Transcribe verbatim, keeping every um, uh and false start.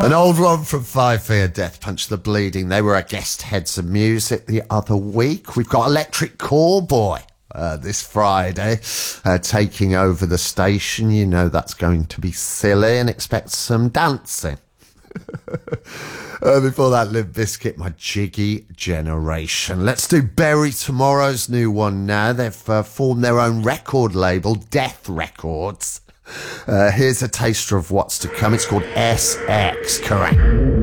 An old one from Five Fear Death Punch the Bleeding. They were our guest heads of music the other week. We've got Electric Callboy uh, this Friday uh, taking over the station. You know that's going to be silly, and expect some dancing. uh, before that, Limp Bizkit, My Jiggy Generation. Let's do Bury Tomorrow's new one now. They've uh, formed their own record label, Death Records. Uh, here's a taster of what's to come. It's called S X, correct.